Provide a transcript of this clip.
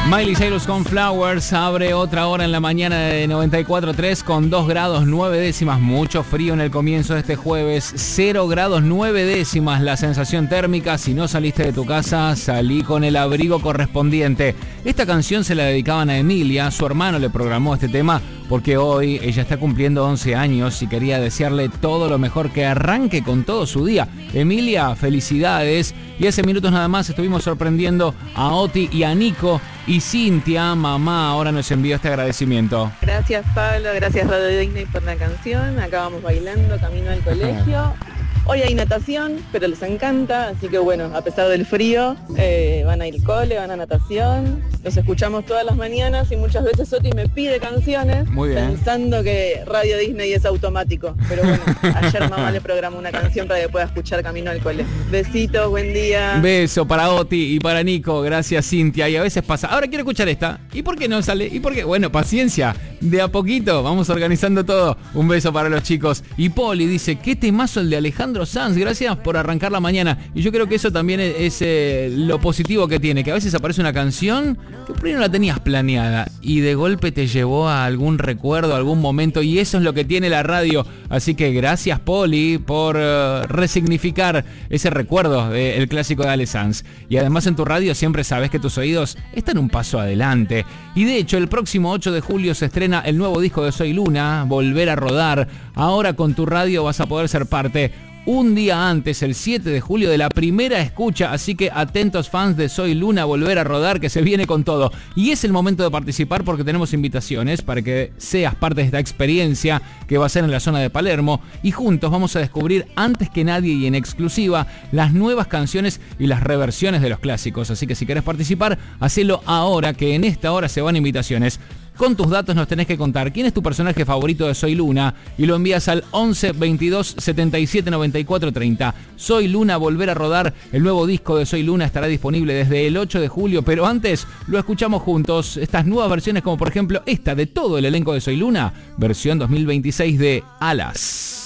Miley Cyrus con Flowers abre otra hora en la mañana de 94.3 con 2 grados 9 décimas. Mucho frío en el comienzo de este jueves. 0 grados 9 décimas la sensación térmica. Si no saliste de tu casa, salí con el abrigo correspondiente. Esta canción se la dedicaban a Emilia. Su hermano le programó este tema porque hoy ella está cumpliendo 11 años y quería desearle todo lo mejor, que arranque con todo su día. Emilia, felicidades. Y hace minutos nada más estuvimos sorprendiendo a Oti y a Nico. Y Cintia, mamá, ahora nos envió este agradecimiento. Gracias Pablo, gracias Radio Disney por la canción. Acá vamos bailando camino al colegio. Hoy hay natación, pero les encanta, así que bueno, a pesar del frío, van a ir al cole, van a natación. Los escuchamos todas las mañanas y muchas veces Oti me pide canciones. Muy bien. Pensando que Radio Disney es automático. Pero bueno, ayer mamá le programó una canción para que pueda escuchar camino al cole. Besitos, buen día. Beso para Oti y para Nico, gracias Cintia. Y a veces pasa, ahora quiero escuchar esta. ¿Y por qué no sale? ¿Y por qué? Bueno, paciencia, de a poquito, vamos organizando todo. Un beso para los chicos. Y Poli dice, qué temazo el de Alejandro Sanz, gracias por arrancar la mañana. Y yo creo que eso también es lo positivo que tiene, que a veces aparece una canción que por ahí no la tenías planeada y de golpe te llevó a algún recuerdo, a algún momento, y eso es lo que tiene la radio. Así que gracias Poli por resignificar ese recuerdo del clásico de Ale Sanz. Y además en tu radio siempre sabes que tus oídos están un paso adelante. Y de hecho el próximo 8 de julio se estrena el nuevo disco de Soy Luna, Volver a Rodar. Ahora con tu radio vas a poder ser parte un día antes, el 7 de julio, de la primera escucha, así que atentos fans de Soy Luna, Volver a Rodar, que se viene con todo. Y es el momento de participar porque tenemos invitaciones para que seas parte de esta experiencia que va a ser en la zona de Palermo, y juntos vamos a descubrir antes que nadie y en exclusiva las nuevas canciones y las reversiones de los clásicos. Así que si querés participar, hacelo ahora, que en esta hora se van invitaciones. Con tus datos nos tenés que contar quién es tu personaje favorito de Soy Luna y lo envías al 11 22 77 94 30. Soy Luna, Volver a Rodar. El nuevo disco de Soy Luna estará disponible desde el 8 de julio, pero antes lo escuchamos juntos. Estas nuevas versiones, como por ejemplo esta de todo el elenco de Soy Luna, versión 2026 de Alas.